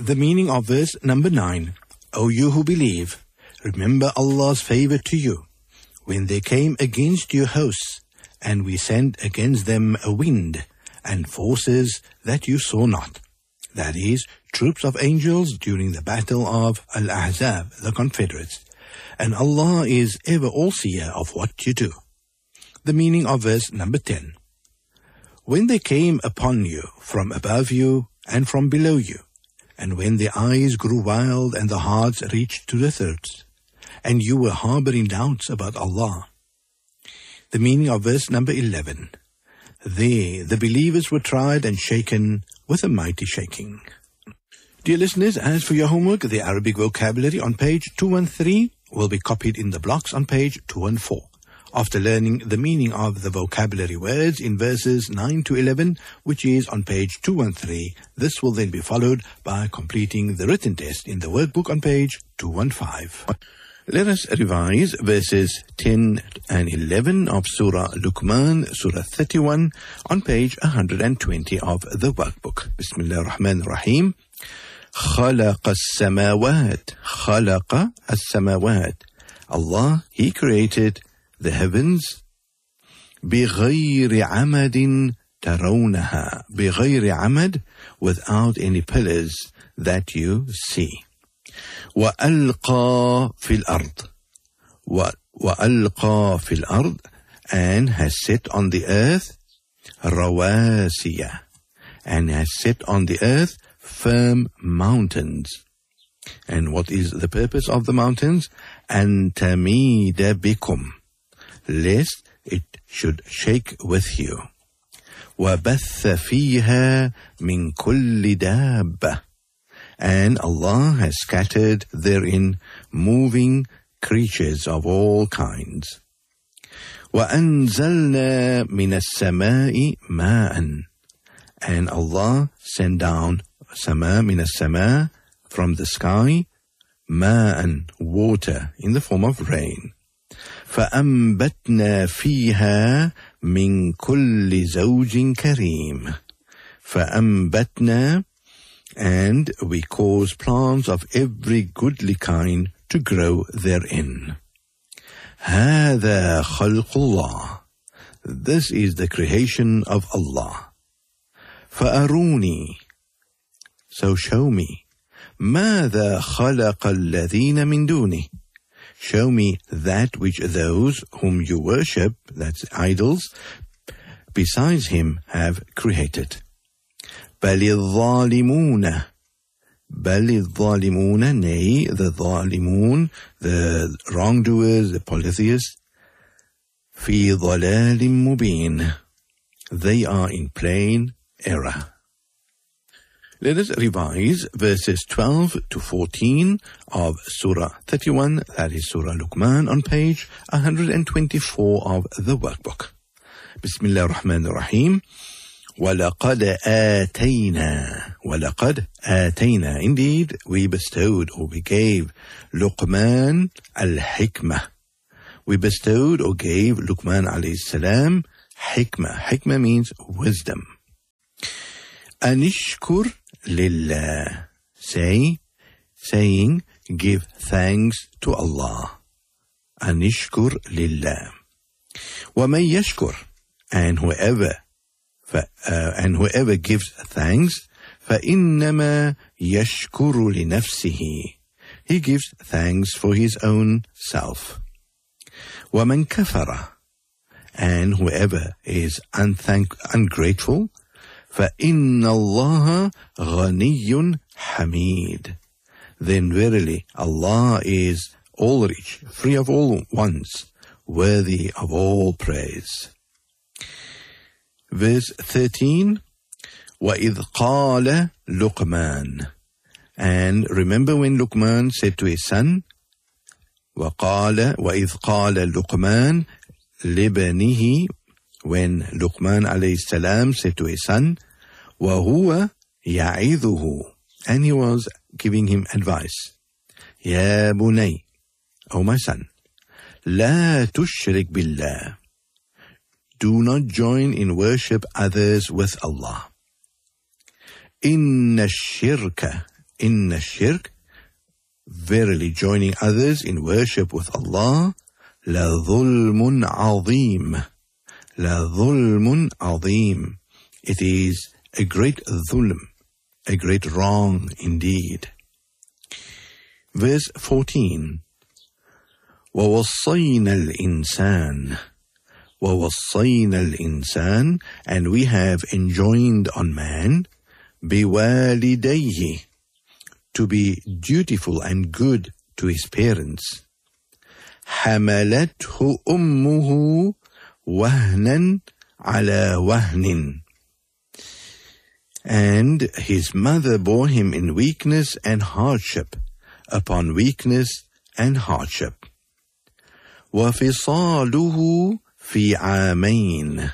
The meaning of verse number 9. O you who believe, remember Allah's favor to you, when they came against your hosts, and we sent against them a wind and forces that you saw not. That is, troops of angels during the battle of Al-Ahzab, the Confederates. And Allah is ever all-seer of what you do. The meaning of verse number 10. When they came upon you from above you and from below you, and when the eyes grew wild and the hearts reached to the throats, and you were harboring doubts about Allah. The meaning of verse number 11. There the believers were tried and shaken with a mighty shaking. Dear listeners, as for your homework, the Arabic vocabulary on page 213 will be copied in the blocks on page 214. After learning the meaning of the vocabulary words in verses 9 to 11, which is on page 213, this will then be followed by completing the written test in the workbook on page 215. Let us revise verses 10 and 11 of Surah Luqman, Surah 31, on page 120 of the workbook. Bismillah ar-Rahman ar-Rahim. خَلَقَ السَّمَاوَاتِ خَلَقَ السَّمَاوَاتِ. Allah, He created the heavens بِغَيْرِ عَمَدٍ تَرَوْنَهَا. بِغَيْرِ عَمَدٍ, without any pillars that you see. وَأَلْقَى فِي الْأَرْضِ. وَأَلْقَى فِي الْأَرْضِ, and has set on the earth رواسيا, and has set on the earth firm mountains. And what is the purpose of the mountains? أَن تَمِيدَ بِكُمْ, lest it should shake with you. وَبَثَّ فِيهَا مِن كُلِّ دَابَّةٍ, and Allah has scattered therein moving creatures of all kinds. وَأَنزَلْنَا مِنَ السَّمَاءِ مَاءً, and Allah sent down sama min as-sama, from the sky, ma'an, water, in the form of rain. فَأَنبَتْنَا فِيهَا مِن كُلِّ زَوْجٍ كَرِيمٍ. فَأَنبَتْنَا, and we cause plants of every goodly kind to grow therein. هَذَا خَلْقُ اللَّهِ, this is the creation of Allah. فَأَرُونِي, so show me. مَاذَا خَلَقَ الَّذِينَ مِن دُونِهِ, show me that which those whom you worship, that's idols, besides Him have created. بَلِ الظَّالِمُونَ, بَلِ الظَّالِمُونَ, nay, the ظالمون, the wrongdoers, the polytheists, فِي ضَلَالٍ مُبِينٍ, they are in plain error. Let us revise verses 12 to 14 of Surah 31, that is Surah Luqman, on page 124 of the workbook. Bismillah ar-Rahman ar-Rahim. وَلَقَدْ آتَيْنَا, وَلَقَدْ آتَيْنَا, indeed we bestowed, or we gave Luqman al-Hikmah. We bestowed or gave Luqman alayhi salam hikmah. Hikmah means wisdom. Anishkur lillah, saying give thanks to Allah. Anishkur lillah. وَمَن يَشْكُرْ, and whoever gives thanks, فَإِنَّمَا يَشْكُرُ لِنَفْسِهِ, he gives thanks for his own self. وَمَن كَفَرَ, and whoever is ungrateful, فَإِنَّ اللَّهَ غَنِيٌّ حَمِيدٌ, then verily Allah is all rich, free of all wants, worthy of all praise. Verse 13, وَإِذْ قَالَ لُقْمَانَ, and remember when Luqman said to his son, وَإِذْ قَالَ لُقْمَانَ لِبْنِهِ, when Luqman alayhi salam said to his son, وَهُوَ يَعِظُهُ, and he was giving him advice, يَا بُنَيْ, O my son, لَا تُشْرِكْ بِاللَّهِ, do not join in worship others with Allah. إِنَّ الشِّرْكَ, Inna shirk, verily joining others in worship with Allah, la dhulmun azim. La dhulmun azim. It is a great dhulm, a great wrong indeed. Verse 14. وَوَصَّيْنَا الْإِنسَانَ وَوَصَّيْنَا الْإِنسَانَ, and we have enjoined on man, بِوَالِدَيْهِ, to be dutiful and good to his parents. حَمَلَتْهُ أُمُّهُ وَهْنًا عَلَى وَهْنٍ, and his mother bore him in weakness and hardship upon weakness and hardship. وَفِصَالُهُ فِي عَامَيْنِ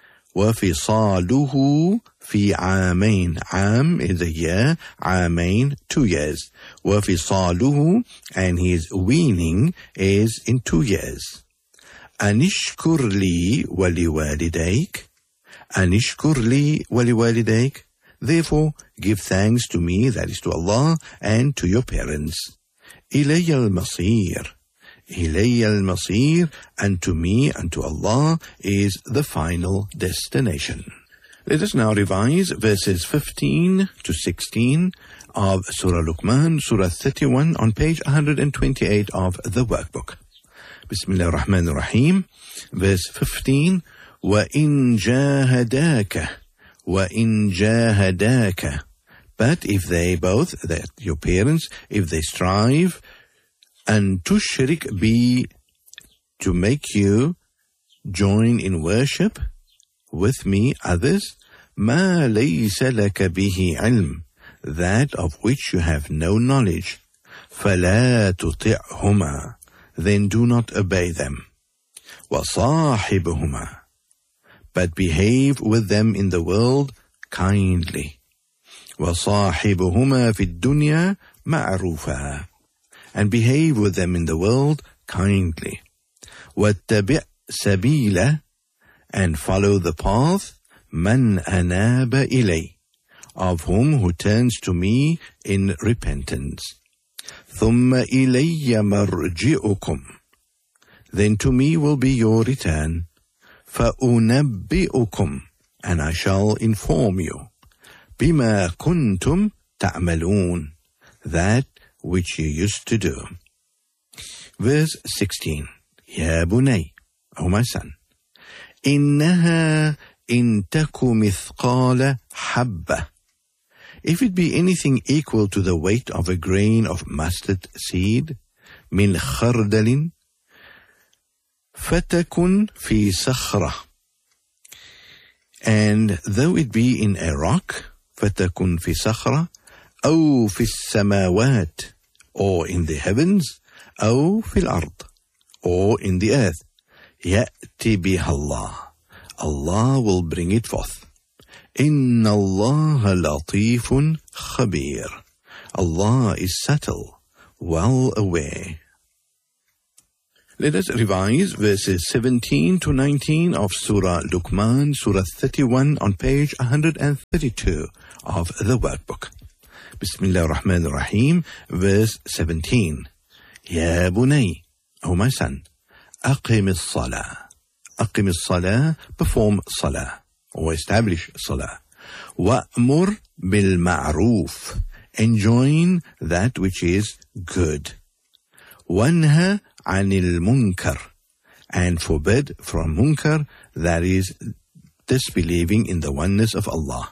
وَفِصَالُهُ فِي عَامَيْنِ. Am is a year, عَامَيْن 2 years. وَفِصَالُهُ, and his weaning is in 2 years. أَنِشْكُرْ لِي وَلِوَالِدَيْكَ أَنِشْكُرْ لِي وَلِوَالِدَيْكَ, therefore give thanks to me, that is to Allah, and to your parents. إِلَيَّ الْمَصِيرُ إِلَيَّ الْمَصِيرُ, and to me, and to Allah, is the final destination. Let us now revise verses 15 to 16 of Surah Luqman, Surah 31, on page 128 of the workbook. Bismillah ar-Rahman ar-Rahim. Verse 15. وَإِن جَاهَدَاكَ وَإِن جَاهَدَاكَ, but if they both, that your parents, if they strive, and tushrik be, to make you join in worship with me others, مَا لَيْسَ لَكَ بِهِ عِلْمٍ, that of which you have no knowledge, فَلَا تُطِعْهُمَا, then do not obey them. وَصَاحِبْهُمَا, but behave with them in the world kindly. وَصَاحِبْهُمَا فِي الدُّنْيَا مَعْرُوفًا, and behave with them in the world kindly. وَاتَّبِعْ سَبِيلَ, and follow the path, مَنْ أَنَابَ إِلَيْهِ, of who turns to me in repentance. ثُمَّ إِلَيَّ مَرْجِعُكُمْ, then to me will be your return. فَأُنَبِّئُكُمْ, and I shall inform you. بِمَا كُنْتُمْ تَعْمَلُونَ, that which you used to do. Verse 16. يَا بُنَيَّ, O my son, إِنَّهَا إِن تَكُ مِثْقَالَ حَبَّةٍ, if it be anything equal to the weight of a grain of mustard seed, مِنْ خَرْدَلٍ, فَتَكُنْ فِي صَخْرَةٍ, and though it be in a rock, فَتَكُنْ فِي صَخْرَةٍ, أَوْ فِي السَّمَاوَاتِ, or in the heavens, أَوْ فِي الْأَرْضِ, or in the earth, يَأْتِ بِهَا اللَّهُ, Allah will bring it forth. إِنَّ اللَّهَ لَطِيفٌ خَبِيرٌ, Allah is subtle, well aware. Let us revise verses 17 to 19 of Surah Luqman, Surah 31, on page 132 of the workbook. Bismillah ar-Rahman ar-Rahim. Verse 17. يَا بُنَيَّ, O my son, أَقِمِ الصَّلَاةِ, أَقِمِ الصَّلَاةِ, perform salah, or establish salah. وَأْمُرْ بِالْمَعْرُوفِ, enjoin that which is good. وَانْهَ عَنِ الْمُنْكَرِ, and forbid from munkar, that is disbelieving in the oneness of Allah.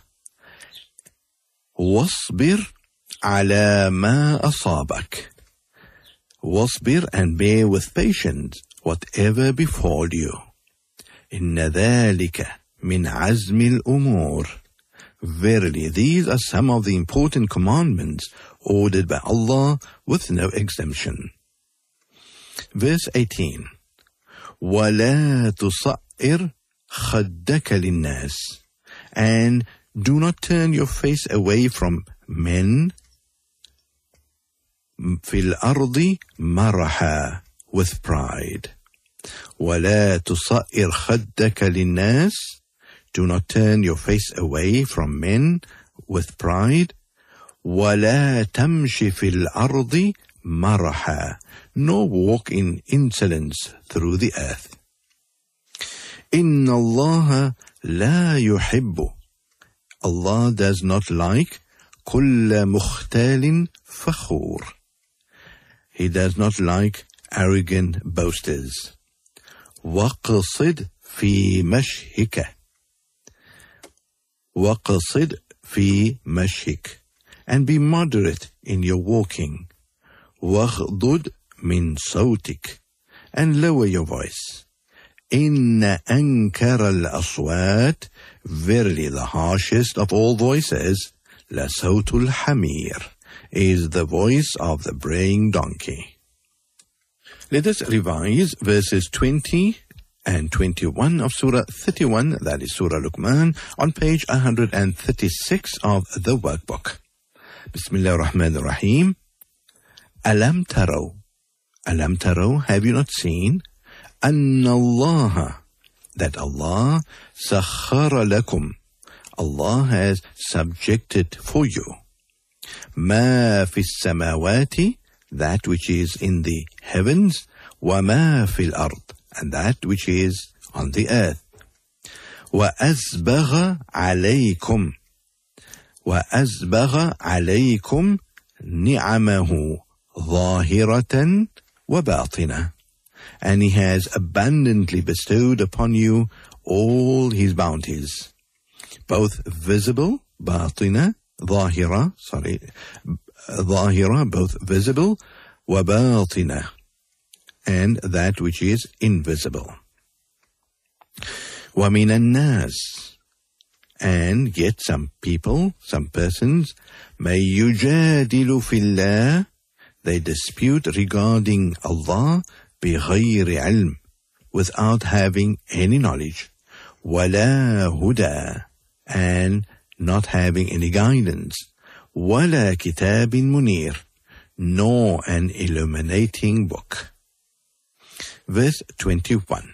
وَاصْبِرْ عَلَى مَا أَصَابَكَ, wasbir, and bear with patience whatever befall you. إِنَّ ذَلِكَ مِنْ عَزْمِ الْأُمُورِ, verily these are some of the important commandments ordered by Allah with no exemption. Verse 18. وَلَا تُصَعِّرْ خَدَّكَ لِلنَّاسِ, and do not turn your face away from men. فِي الْأَرْضِ مَرَحًا, with pride. وَلَا تُصَعِّرْ خَدَّكَ لِلنَّاسِ, do not turn your face away from men with pride. وَلَا تَمْشِ فِي الْأَرْضِ مَرَحًا, nor walk in insolence through the earth. إِنَّ اللَّهَ لَا يُحِبُّ, Allah does not like كُلَّ مُخْتَالٍ فَخُورٍ, He does not like arrogant boasters. وَقْصِدْ فِي مَشْيِكَ, وَقْصِدْ فِي مَشْيِكَ, and be moderate in your walking. وَغْضُضْ مِنْ صَوْتِكَ, and lower your voice. إِنَّ أَنْكَرَ الْأَصْوَاتِ, verily the harshest of all voices, لَصَوْتُ الْحَمِيرِ, is the voice of the braying donkey. Let us revise verses 20 and 21 of Surah 31, that is Surah Luqman, on page 136 of the workbook. Bismillah ar-Rahman ar-Rahim. Alam taro, Alam taro, have you not seen? Anna Allah, that Allah, sakhara lakum, Allah has subjected for you. Ma fi samawati, that which is in the heavens, wa ma fil ard, and that which is on the earth. Wa azbagha alaykum, wa azbagha alaykum ni'amahu ظاهرة وباطنة, and He has abundantly bestowed upon you all His bounties, both visible, باطنة, ظاهرة, ظاهرة, both visible, وباطنة, and that which is invisible. ومن الناس, and yet some people, some persons, may يجادل في الله, they dispute regarding Allah بغير علم, without having any knowledge, ولا هدى, and not having any guidance, ولا كتاب منير, nor an illuminating book. Verse 21.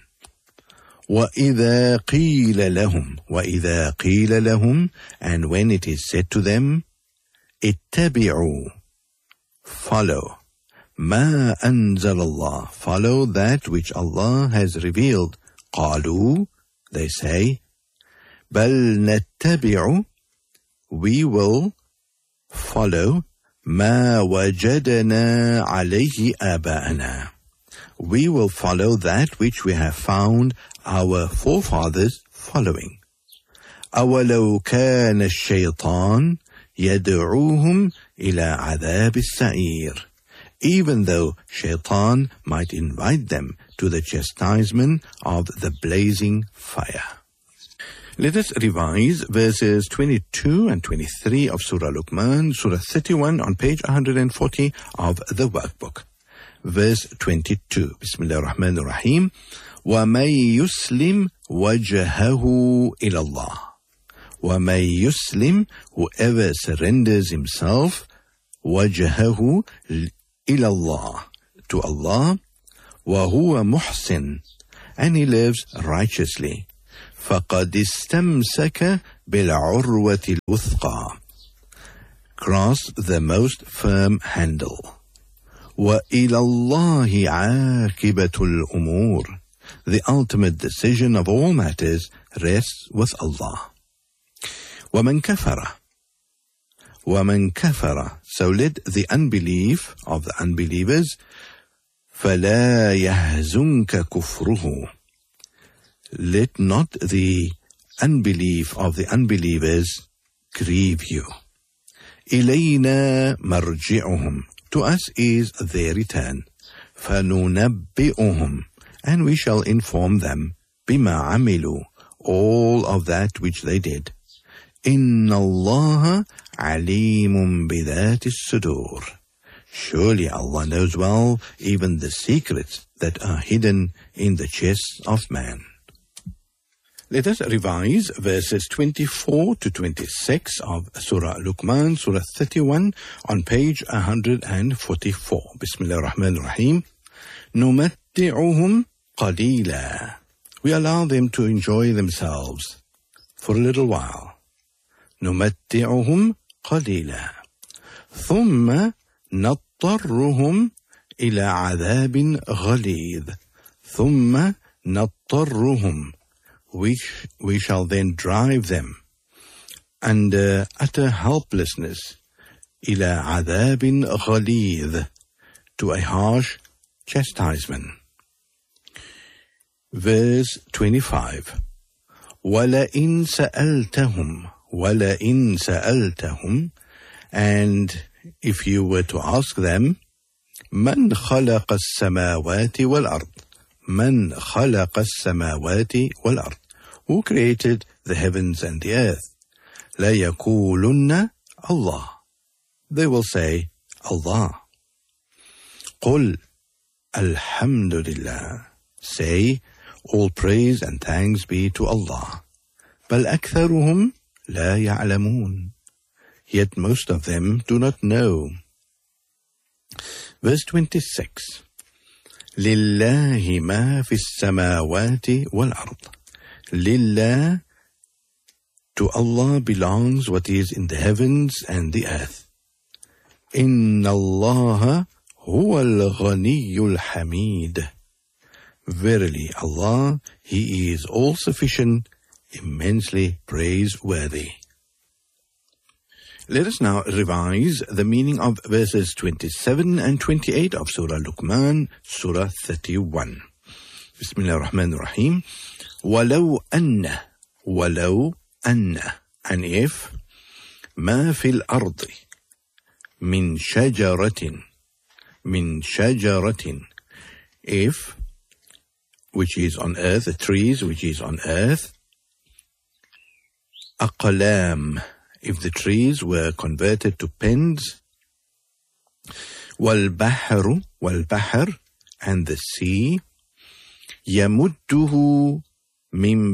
وَإِذَا قِيلَ لَهُمْ, وَإِذَا قِيلَ لَهُمْ, and when it is said to them, اتَّبِعُوا, follow, مَا أَنزَلَ اللَّهُ, follow that which Allah has revealed. قَالُوا, they say, بَلْ نَتَّبِعُ, we will follow, مَا وَجَدْنَا عَلَيْهِ آبَاءَنَا, we will follow that which we have found our forefathers following. أَوَلَوْ كَانَ الشَّيْطَانُ يَدْعُوهُمْ إِلَى عَذَابِ السَّعِيرِ, even though Shaitan might invite them to the chastisement of the blazing fire. Let us revise verses 22 and 23 of Surah Luqman, Surah 31 on page 140 of the workbook. Verse 22. Bismillah ar-Rahman ar-Rahim. وَمَن يُسْلِمْ وَجْهَهُ إِلَى اللَّهِ, وَمَن يُسْلِمْ, whoever surrenders himself, وَجْهَهُ إِلَى اللَّهِ, to Allah, وَهُوَ مُحْسِنٌ, and he lives righteously, فَقَدْ اسْتَمْسَكَ بِالْعُرْوَةِ الْوُثْقَى, grasp the most firm handle. وَإِلَى اللَّهِ عَاقِبَةُ الْأُمُورِ, the ultimate decision of all matters rests with Allah. وَمَنْ كَفَرَ, so let the unbelief of the unbelievers, فَلَا يَحْزُنْكَ كُفْرُهُ, let not the unbelief of the unbelievers grieve you. إِلَيْنَا مَرْجِعُهُمْ, to us is their return. فَنُنَبِّئُهُمْ, and we shall inform them, بِمَا عَمِلُوا, all of that which they did. إِنَّ اللَّهَ عَلِيمٌ بِذَاتِ الصُّدُورِ, surely Allah knows well even the secrets that are hidden in the chests of man. Let us revise verses 24 to 26 of Surah Luqman, Surah 31 on page 144. Bismillah ar-Rahman ar-Rahim. نُمَتِّعُهُمْ قَلِيلًا, we allow them to enjoy themselves for a little while. نُمَتِّعُهُمْ قَلِيلًا ثم نضطرهم إلى عذاب غليظ. ثم نضطرهم, we shall then drive them under utter helplessness, إلى عذاب غليظ, to a harsh chastisement. Verse 25. وَلَئِن سَأَلْتَهُمْ, and if you were to ask them, مَنْ خَلَقَ السَّمَاوَاتِ وَالْأَرْضِ, مَنْ خَلَقَ السَّمَاوَاتِ وَالْأَرْضِ, who created the heavens and the earth? لَيَقُولُنَّ Allah, they will say Allah. قُلْ الْحَمْدُ لِلَّهِ, say all praise and thanks be to Allah. بَلْ أَكْثَرُهُمْ لَا يَعْلَمُونَ, yet most of them do not know. Verse 26. لِلَّهِ مَا فِي السَّمَاوَاتِ وَالْأَرْضِ, Lillah, to Allah belongs what is in the heavens and the earth. إِنَّ اللَّهَ هُوَ الْغَنِيُّ الْحَمِيدُ, verily Allah, He is all-sufficient, immensely praiseworthy. Let us now revise the meaning of verses 27 and 28 of Surah Luqman, Surah 31. Bismillah ar-Rahman ar-Rahim. وَلَوْ أَنَّ, and if, مَا فِي الْأَرْضِ مِنْ شَجَرَةٍ, if, which is on earth, the trees which is on earth, أَقْلَامٍ, if the trees were converted to pens, وَالْبَحْرُ, and the sea, يَمُدُّهُ مِنْ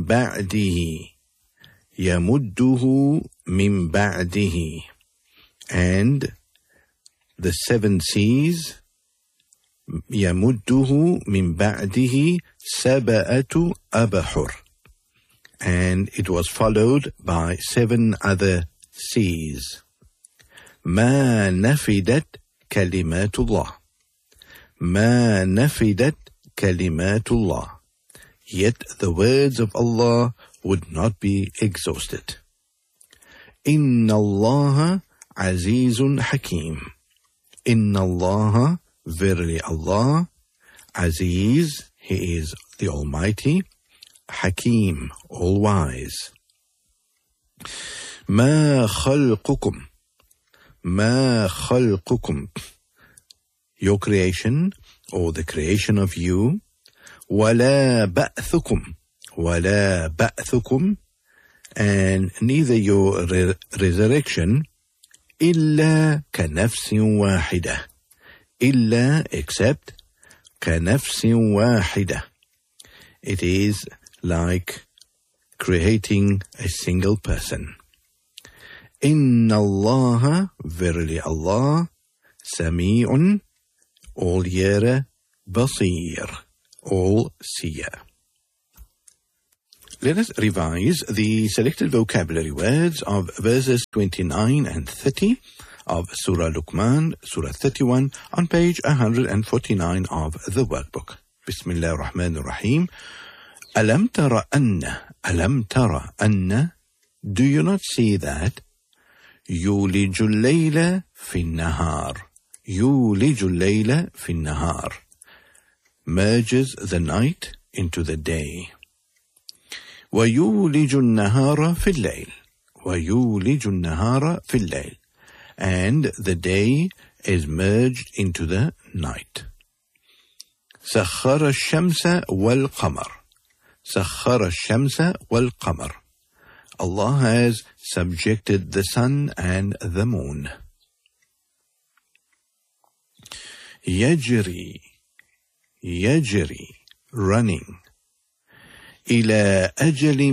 بَعْدِهِ, and the seven seas, يَمُدُّهُ مِنْ بَعْدِهِ سَبَأَةُ أَبْحُرٍ, and it was followed by 7 other seas. مَا نَفِدَتْ كَلِمَاتُ اللَّهِ, yet the words of Allah would not be exhausted. إِنَّ اللَّهَ عَزِيزٌ حَكِيمٌ, إِنَّ اللَّهَ, verily Allah, Aziz, He is the Almighty, Hakim, all-wise. مَا خَلْقُكُمْ, your creation, or the creation of you, وَلَا بَأْثُكُمْ, and neither your resurrection, إِلَّا كَنَفْسٍ وَاحِدَةٍ, إِلَّا, except, كَنَفْسٍ وَاحِدَةٍ, it is like creating a single person. إِنَّ اللَّهَ, verily Allah, سَمِيعٌ, all-hearer, بَصِيرٌ, all-seer. Let us revise the selected vocabulary words of verses 29 and 30 of Surah Luqman, Surah 31, on page 149 of the workbook. Bismillah ar-Rahman ar-Rahim. Alam tara anna, do you not see that? Yulijul layla fi nahar, merges the night into the day. وَيُولِجُ النَّهَارَ فِي اللَّيْلِ, and the day is merged into the night. سَخَّرَ الشَّمْسَ وَالْقَمَرَ, Allah has subjected the sun and the moon. يَجْرِي, running. إلى أجل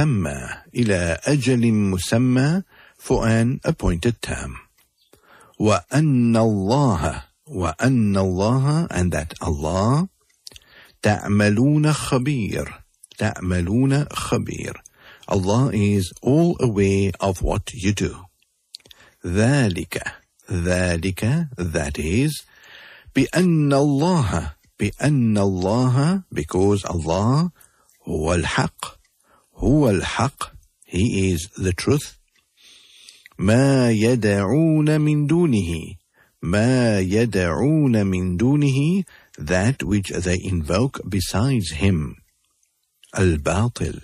مسمى, for an appointed term. وأن الله, and that Allah, تعملون خبير, Allah is all aware of what you do. ذلك, ذلك, that is, بأن الله, because Allah, هو الحق, He is the truth. ما يدعون من دونه, that which they invoke besides Him. الباطل,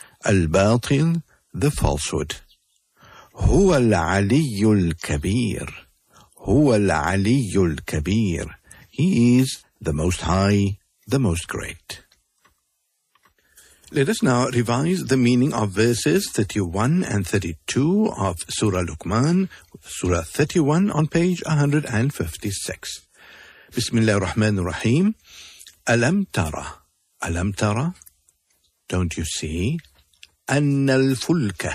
the falsehood. هو العلي الكبير, He is the Most High, the Most Great. Let us now revise the meaning of verses 31 and 32 of Surah Luqman, Surah 31 on page 156. Bismillah ar-Rahman ar-Rahim. Alam tara, don't you see? Anna al-fulka,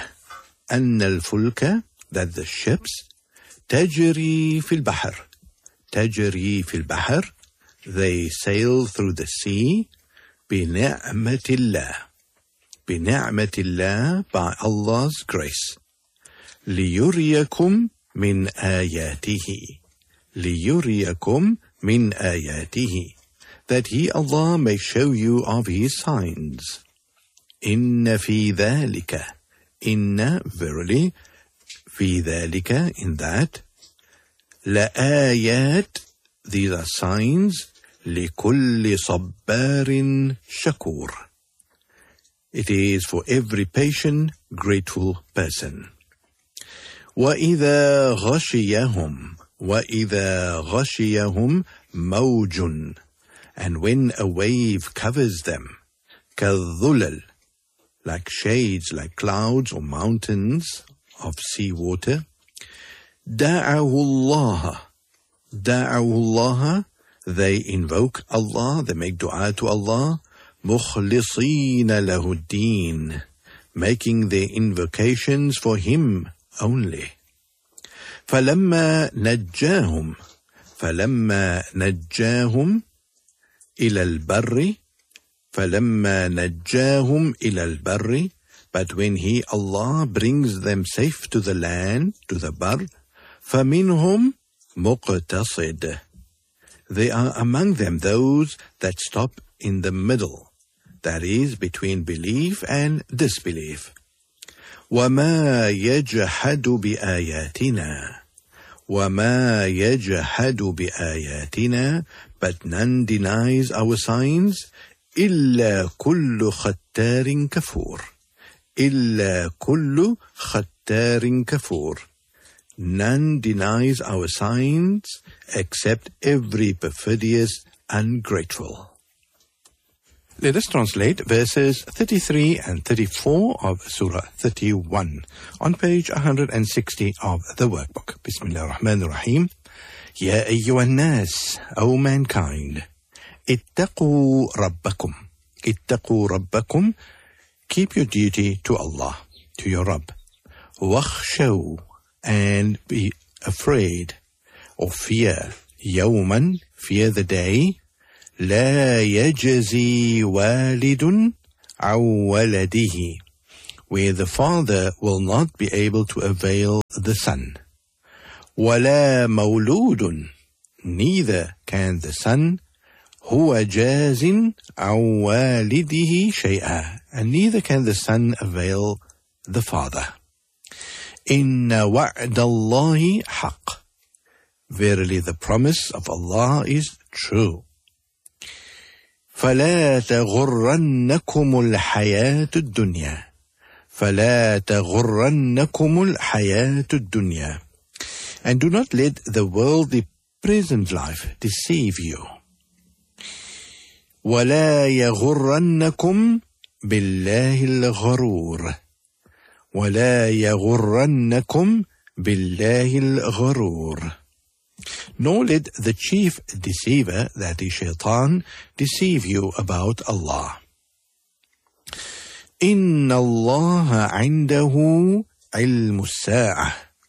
that the ships, tajri fil bahr, they sail through the sea, بنعمة الله, by Allah's grace. ليريكم من آياته, that He, Allah, may show you of His signs. إن في ذلك, verily, في ذلك, in that, لآيات, these are signs, لكل صبار شكور. It is for every patient, grateful person. وَإِذَا غَشِيَهُمْ مَوْجٌ, and when a wave covers them, كَالظُّلَلْ, like shades, like clouds or mountains of sea water, دَعَوُوا اللَّهَ, they invoke Allah, they make dua to Allah, مُخْلِصِينَ لَهُ الدِّينَ, making their invocations for Him only. فَلَمَّا نَجَّاهُمْ إِلَى الْبَرِّ, but when He, Allah, brings them safe to the land, to the bar, فَمِنْهُمْ مُقْتَصِدٌ, they are among them those that stop in the middle, that is, between belief and disbelief. وَمَا يَجْحَدُ بِآيَاتِنَا, but none denies our signs, إِلَّا كُلُّ خَتَّارٍ كَفُورٍ, none denies our signs except every perfidious ungrateful. Let us translate verses 33 and 34 of Surah 31 on page 160 of the workbook. Bismillah ar-Rahman ar-Rahim. Ya ayyuhan nas, O mankind, ittaqu rabbakum, keep your duty to Allah, to your Rabb. Wakhshaw, and be afraid or fear. Yawman, fear the day. لا يجزي والد عن ولده, where the father will not be able to avail the son. ولا مولود, neither can the son, هو جاز عن والده شيئا, and neither can the son avail the father. إن وعد الله حق, verily the promise of Allah is true. فلا تغرنكم الحياة الدنيا, and do not let the worldly present life deceive you. ولا يغرنكم بالله الغرور, nor let the chief deceiver, that is Shaitan, deceive you about Allah. إِنَّ اللَّهَ عِنْدَهُ عِلْمُ السَّاعَةِ,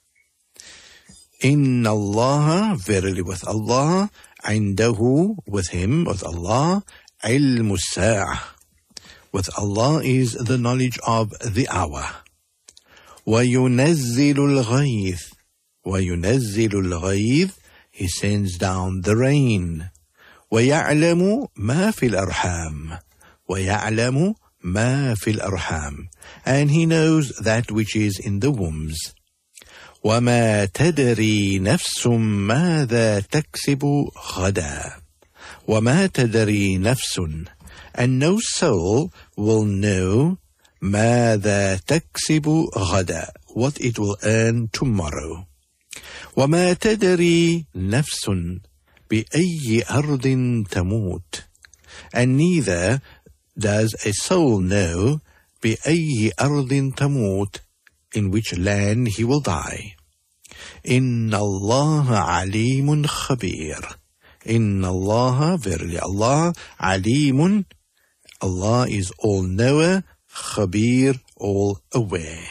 Inna Allah, verily with Allah, عِنْدَهُ, with Him, with Allah, عِلْمُ السَّاعَةِ, with Allah is the knowledge of the hour. وَيُنَزِّلُ الْغَيْثِ وَيُنَزِّلُ الْغَيْظِ, He sends down the rain. وَيَعْلَمُ مَا فِي الْأَرْحَامِ, وَيَعْلَمُ مَا فِي الْأَرْحَامِ, and He knows that which is in the wombs. وَمَا تَدْرِي نَفْسٌ مَاذَا تَكْسِبُ غَدًا, وَمَا تَدْرِي نَفْسٌ, and no soul will know مَاذَا تَكْسِبُ غَدًا, what it will earn tomorrow. وَمَا تَدْرِي نَفْسٌ بِأَيِّ أَرْضٍ تَمُوتُ, and neither does a soul know بِأَيِّ أَرْضٍ تَمُوتُ, in which land he will die. إِنَّ اللَّهَ عَلِيمٌ خَبِيرٌ, إِنَّ اللَّهَ, verily Allah, عَلِيمٌ, Allah is all-knower, خَبِير, all-aware.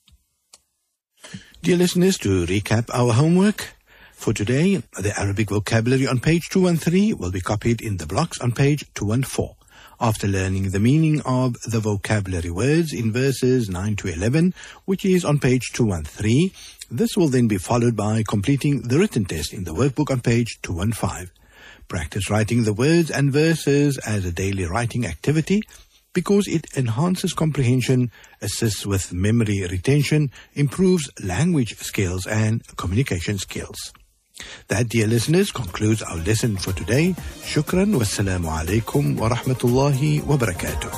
Dear listeners, to recap our homework for today, the Arabic vocabulary on page 213 will be copied in the blocks on page 214. After learning the meaning of the vocabulary words in verses 9 to 11, which is on page 213, this will then be followed by completing the written test in the workbook on page 215. Practice writing the words and verses as a daily writing activity because it enhances comprehension, assists with memory retention, improves language skills and communication skills. That, dear listeners, concludes our lesson for today. Shukran, wassalamu alaikum wa rahmatullahi wa barakatuh.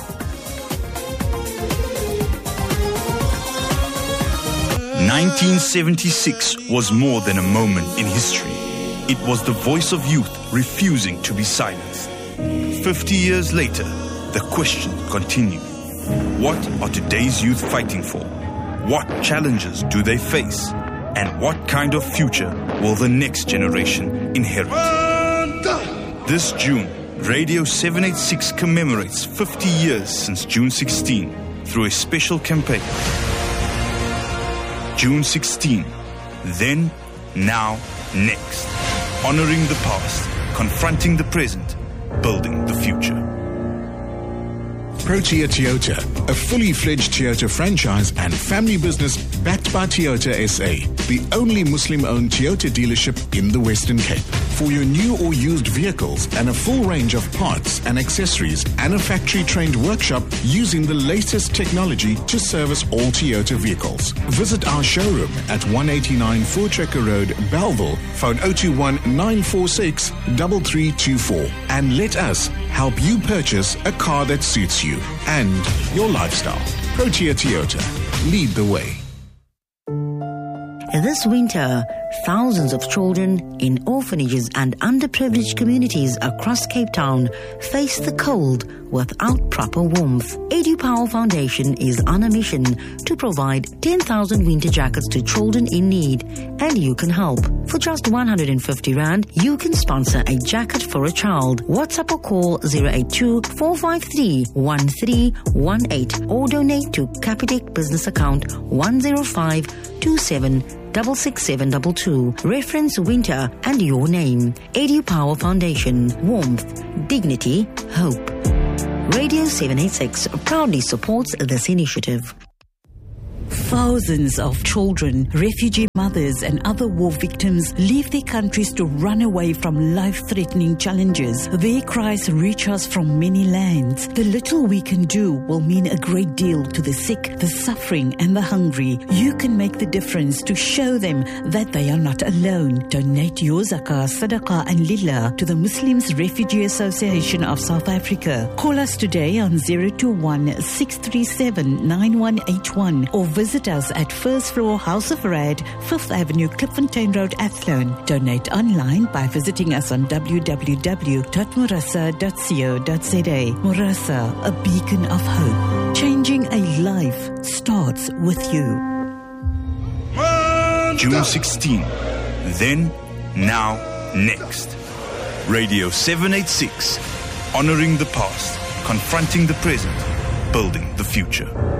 1976 was more than a moment in history. It was the voice of youth refusing to be silenced. 50 years later, the question continued. What are today's youth fighting for? What challenges do they face? And what kind of future will the next generation inherit? This June, Radio 786 commemorates 50 years since June 16 through a special campaign. June 16, then, now, next. Honoring the past, confronting the present, building the future. Protea Toyota, a fully fledged Toyota franchise and family business backed by Toyota SA, the only Muslim-owned Toyota dealership in the Western Cape. For your new or used vehicles and a full range of parts and accessories and a factory-trained workshop using the latest technology to service all Toyota vehicles. Visit our showroom at 189 Voortrekker Road, Bellville, phone 021-946-3324, and let us help you purchase a car that suits you and your lifestyle. Protea Toyota, lead the way. This winter, thousands of children in orphanages and underprivileged communities across Cape Town face the cold without proper warmth. EduPower Foundation is on a mission to provide 10,000 winter jackets to children in need, and you can help. For just 150 Rand, you can sponsor a jacket for a child. WhatsApp or call 082-453-1318 or donate to Capitec business account 10527666722. Reference winter and your name. EduPower Foundation. Warmth, dignity, hope. Radio 786 proudly supports this initiative. Thousands of children, refugee mothers and other war victims leave their countries to run away from life-threatening challenges. Their cries reach us from many lands. The little we can do will mean a great deal to the sick, the suffering and the hungry. You can make the difference to show them that they are not alone. Donate your zakah, sadaqah and lillah to the Muslims Refugee Association of South Africa. Call us today on 021-637-9181 or visit us at First Floor House of Rad, 5th Avenue, Klipfontein Road, Athlone. Donate online by visiting us on www.murasa.co.za. Murasa, a beacon of hope. Changing a life starts with you. June 16, then, now, next. Radio 786, honoring the past, confronting the present, building the future.